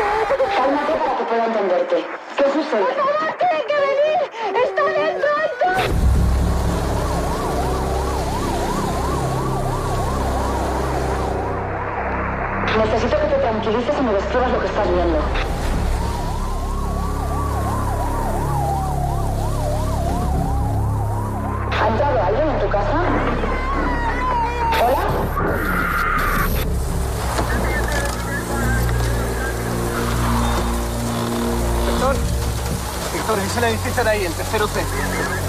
Cálmate para que pueda entenderte. ¿Qué sucede? ¡Por favor, tiene que venir! ¡Está dentro, Héctor! Necesito que te tranquilices y me describas lo que estás viendo. ¿Ha entrado alguien en tu casa? ¿Hola? Héctor, es el edificio de ahí, el tercero C.